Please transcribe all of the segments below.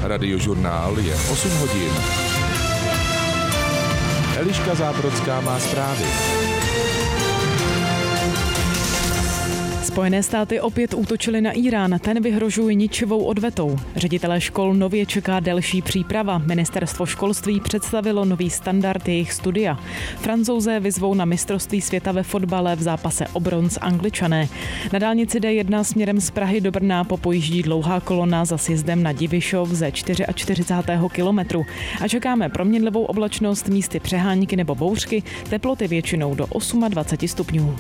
Radiožurnál je 8 hodin. Eliška Zábrodská má zprávy. Spojené státy opět útočily na Irán, ten vyhrožuje ničivou odvetou. Ředitelé škol nově čeká delší příprava. Ministerstvo školství představilo nový standard jejich studia. Francouzé vyzvou na mistrovství světa ve fotbale v zápase o bronz Angličané. Na dálnici D1 směrem z Prahy do Brna popojíždí dlouhá kolona za sjezdem na Divišov ze 44. kilometru. A čekáme proměnlivou oblačnost, místy přehánky nebo bouřky, teploty většinou do 28 stupňů.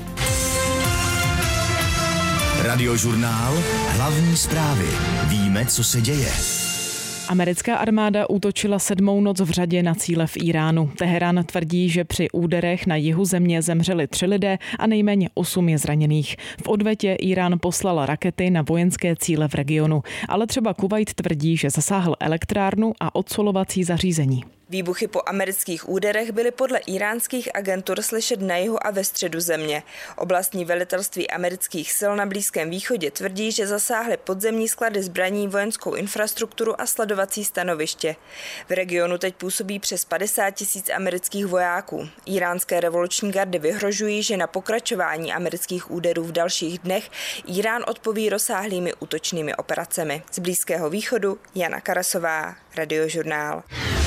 Radiožurnál, hlavní zprávy. Víme, co se děje. Americká armáda útočila 7. noc v řadě na cíle v Iránu. Teherán tvrdí, že při úderech na jihu země zemřeli 3 lidé a nejméně 8 je zraněných. V odvetě Irán poslal rakety na vojenské cíle v regionu, ale třeba Kuvajt tvrdí, že zasáhl elektrárnu a odsolovací zařízení. Výbuchy po amerických úderech byly podle iránských agentur slyšet na jihu a ve středu země. Oblastní velitelství amerických sil na Blízkém východě tvrdí, že zasáhly podzemní sklady zbraní, vojenskou infrastrukturu a sledovací stanoviště. V regionu teď působí přes 50 000 amerických vojáků. Iránské revoluční gardy vyhrožují, že na pokračování amerických úderů v dalších dnech Irán odpoví rozsáhlými útočnými operacemi. Z Blízkého východu Jana Karasová, Radiožurnál.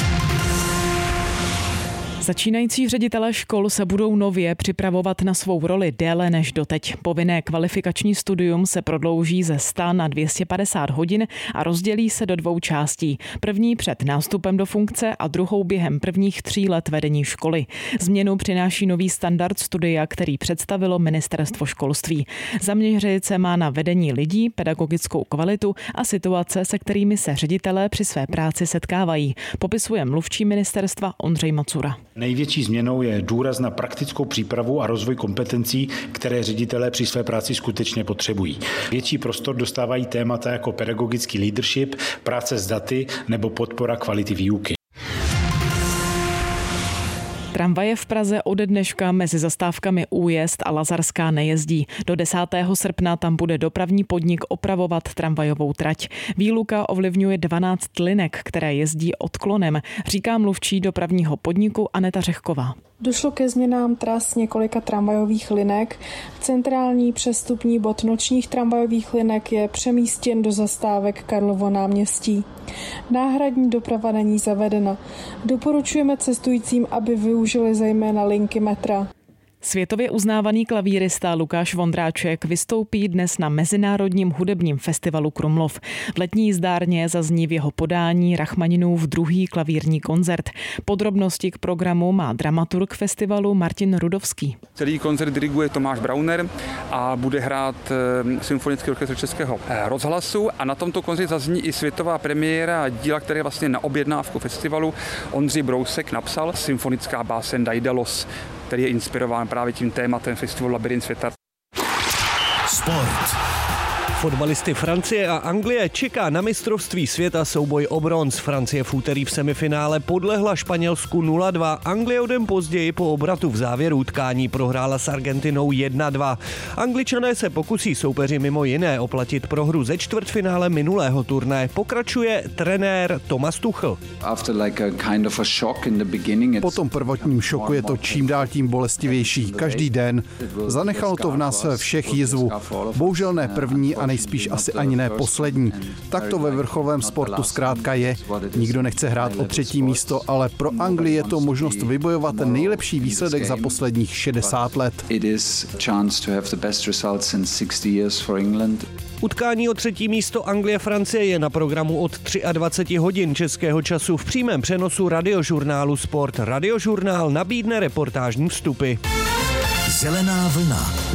Začínající ředitelé škol se budou nově připravovat na svou roli déle než doteď. Povinné kvalifikační studium se prodlouží ze 100 na 250 hodin a rozdělí se do 2 částí. První před nástupem do funkce a druhou během prvních 3 let vedení školy. Změnu přináší nový standard studia, který představilo Ministerstvo školství. Zaměřit se má na vedení lidí, pedagogickou kvalitu a situace, se kterými se ředitelé při své práci setkávají. Popisuje mluvčí ministerstva Ondřej Macura. Největší změnou je důraz na praktickou přípravu a rozvoj kompetencí, které ředitelé při své práci skutečně potřebují. Větší prostor dostávají témata jako pedagogický leadership, práce s daty nebo podpora kvality výuky. Tramvaje v Praze ode dneška mezi zastávkami Újezd a Lazarská nejezdí. Do 10. srpna tam bude dopravní podnik opravovat tramvajovou trať. Výluka ovlivňuje 12 linek, které jezdí odklonem, říká mluvčí dopravního podniku Aneta Řehková. Došlo ke změnám tras několika tramvajových linek. Centrální přestupní bod nočních tramvajových linek je přemístěn do zastávek Karlovo náměstí. Náhradní doprava není zavedena. Doporučujeme cestujícím, aby využili zejména linky metra. Světově uznávaný klavírista Lukáš Vondráček vystoupí dnes na Mezinárodním hudebním festivalu Krumlov. V letní jízdárně zazní v jeho podání Rachmaninův 2. klavírní koncert. Podrobnosti k programu má dramaturg festivalu Martin Rudovský. Celý koncert diriguje Tomáš Brauner a bude hrát Symfonický orchestr Českého rozhlasu a na tomto koncertu zazní i světová premiéra díla, které vlastně na objednávku festivalu Ondřej Brousek napsal, symfonická báseň Daidalos, který je inspirován právě tím tématem festivalu Labyrint světa. Sport. Fotbalisty Francie a Anglie čeká na mistrovství světa souboj o bronz. Francie v úterý v semifinále podlehla Španělsku 0-2. Anglie o den později po obratu v závěru utkání prohrála s Argentinou 1-2. Angličané se pokusí soupeři mimo jiné oplatit prohru ze čtvrtfinále minulého turné. Pokračuje trenér Thomas Tuchel. Po tom prvotním šoku je to čím dál tím bolestivější. Každý den. Zanechalo to v nás všech jizvu. Bohužel ne první a nejspíš asi ani ne poslední. Tak to ve vrcholovém sportu zkrátka je. Nikdo nechce hrát o 3. místo, ale pro Anglii je to možnost vybojovat ten nejlepší výsledek za posledních 60 let. Utkání o 3. místo Anglie-Francie je na programu od 23 hodin českého času v přímém přenosu Radiožurnálu Sport. Radiožurnál nabídne reportážní vstupy. Zelená vlna.